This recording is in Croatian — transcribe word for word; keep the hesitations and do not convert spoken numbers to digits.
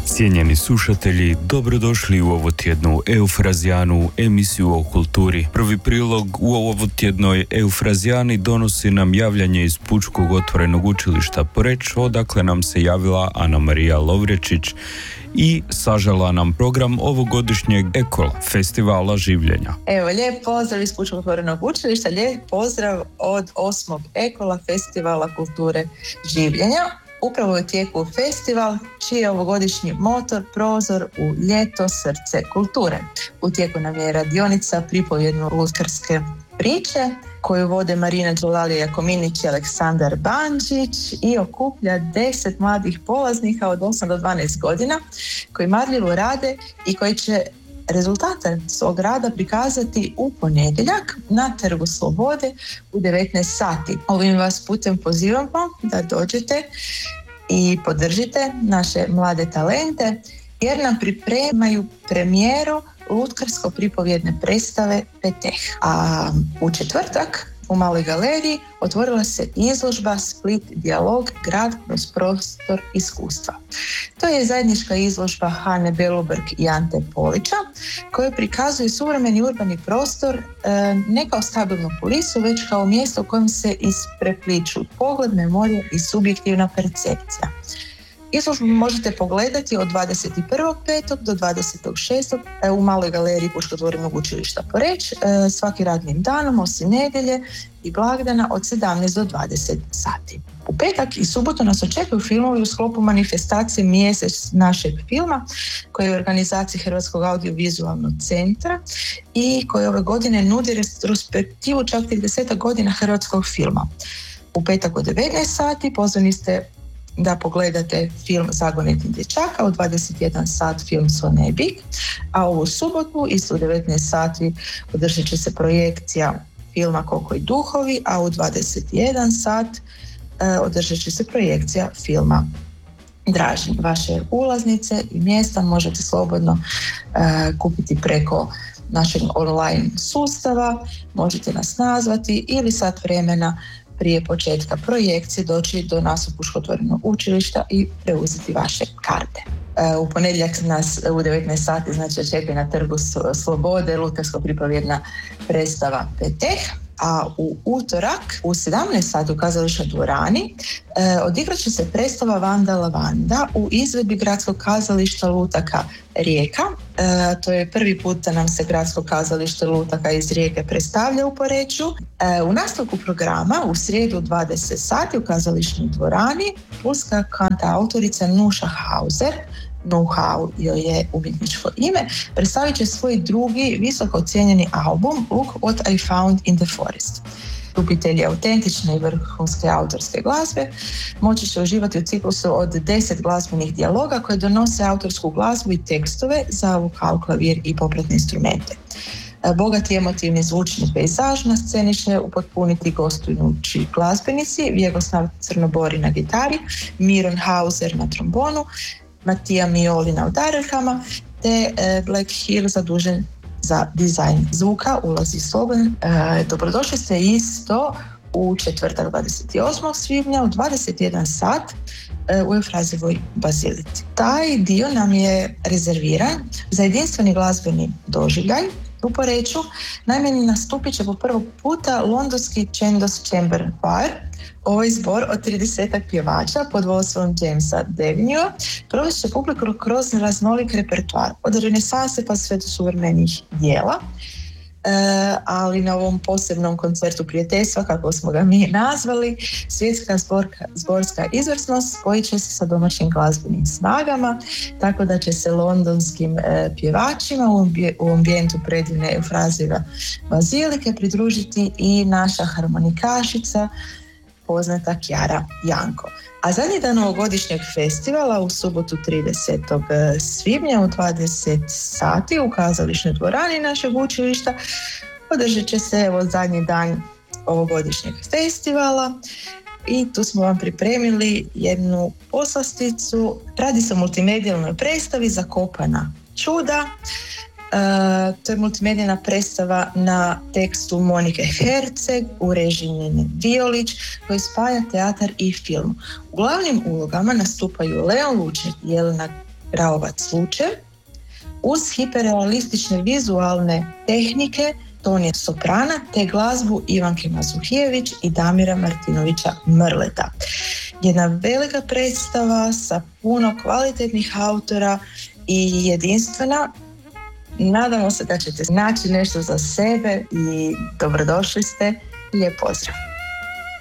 Cijenjeni slušatelji, dobrodošli u ovotjednu Eufrazijanu, emisiju o kulturi. Prvi prilog u ovotjednoj Eufrazijani donosi nam javljanje iz Pučkog otvorenog učilišta Poreč, odakle nam se javila Ana Marija Lovrečić i sažela nam program ovogodišnjeg Ekola, festivala življenja. Evo, lijep pozdrav iz Pučkog otvorenog učilišta, lijep pozdrav od osmog Ekola, festivala kulture življenja. Upravo je u tijeku festival čiji je ovogodišnji motor prozor u ljeto srce kulture. U tijeku nam je radionica pripovjedno lutkarske priče koju vode Marina Đulalija-Jakominić i Aleksandar Banđić i okuplja deset mladih polaznika od osam do dvanaest godina koji marljivo rade i koji će rezultate svog rada prikazati u ponedjeljak na Trgu Slobode u devetnaest sati. Ovim vas putem pozivamo da dođete i podržite naše mlade talente jer nam pripremaju premijeru lutkarsko-pripovjedne predstave Peteh. A u četvrtak u Maloj galeriji otvorila se izložba Split dijalog, grad kroz prostor iskustva. To je zajednička izložba Hane Beluberg i Ante Polića koja prikazuje suvremeni urbani prostor e, ne kao stabilnu kulisu, već kao mjesto u kojem se isprepliču pogled, memorija i subjektivna percepcija. Izložbu možete pogledati od dvadeset prvog petog do dvadesetog šestog u Maloj galeriji Pučkog otvorenog učilišta Poreč svaki radnim danom osim nedjelje i blagdana od sedamnaest do dvadeset sati. U petak i subotu nas očekuju filmovi u sklopu manifestacije Mjesec našeg filma koji je u organizaciji Hrvatskog audiovizualnog centra i koji ove godine nudi retrospektivu čak trideset godina hrvatskog filma. U petak od devetnaest sati pozvani ste da pogledate film Zagonetni dječaka, u dvadeset jedan sat film Sonebik, a ovu subotu isto u devetnaest sati održat će se projekcija filma Koko i duhovi, a u dvadeset jedan sat e, održat će se projekcija filma Dražin. Vaše ulaznice i mjesta možete slobodno e, kupiti preko našeg online sustava, možete nas nazvati ili sat vremena prije početka projekcije doći do nas u Pučko otvoreno učilišta i preuzeti vaše karte. U ponedjeljak nas u devetnaest sati znači očekuje na Trgu Slobode lutkarsko-pripovjedna predstava Peteh, a u utorak u sedamnaest sati u kazališnoj dvorani e, odigrat će se predstava Vanda Lavanda u izvedbi Gradskog kazališta Lutaka Rijeka. E, to je prvi put da nam se Gradsko kazalište Lutaka iz Rijeke predstavlja u Poreču. E, u nastavku programa u srijedu dvadeset sati u kazališnoj dvorani pulska kanta autorica Nuša Hauser, Know-how joj je umjetničko ime, predstavit će svoj drugi visoko ocijenjeni album Look What I Found in the Forest. Ljubitelji autentične i vrhunske autorske glazbe moći će uživati u ciklusu od deset glazbenih dijaloga koje donose autorsku glazbu i tekstove za vokal, klavir i popratne instrumente. Bogati emotivni zvučni pejzaž na sceni će upotpuniti gostujući glazbenici Vjegoslav Crnobori na gitari, Miron Hauser na trombonu, Matija Mioli na udarelkama te e, Black Hill zadužen za dizajn zvuka, ulazi slobodan. E, dobrodošli ste isto u četvrtak dvadeset osmog svibnja u dvadeset jedan sat e, u Eufrazijevoj bazilici. Taj dio nam je rezerviran za jedinstveni glazbeni doživljaj u Poreču. Naime, nastupit će po prvog puta londonski Chandos Chamber Choir. Ovaj zbor od tridesetak pjevača pod vodstvom Jamesa Devinua provest će publiku kroz raznolik repertoar, od renesanse pa sve do suvremenih dijela. E, ali na ovom posebnom koncertu prijateljstva, kako smo ga mi nazvali, svjetska zborka, zborska izvrsnost spojit će se sa domaćim glazbenim snagama, tako da će se londonskim e, pjevačima u, ambije, u ambijentu predivne Eufrazijeve bazilike pridružiti i naša harmonikašica poznata Kjara Janko. A zadnji dan ovogodišnjeg festivala u subotu tridesetog svibnja u dvadeset sati u kazališnoj dvorani našeg učilišta održat će se evo zadnji dan ovogodišnjeg festivala i tu smo vam pripremili jednu poslasticu. Radi se o multimedijalnoj predstavi Zakopana čuda. Uh, to je multimedijna predstava na tekstu Monike Herceg u režiji Nine Violić koji spaja teatar i film. U glavnim ulogama nastupaju Leon Luček, Jelena Raovac Lučev, uz hiperrealistične vizualne tehnike Tonije Soprana te glazbu Ivanke Mazuhijević i Damira Martinovića Mrleta. Jedna velika predstava sa puno kvalitetnih autora i jedinstvena. Nadamo se da ćete naći nešto za sebe i dobrodošli ste. Lijep pozdrav!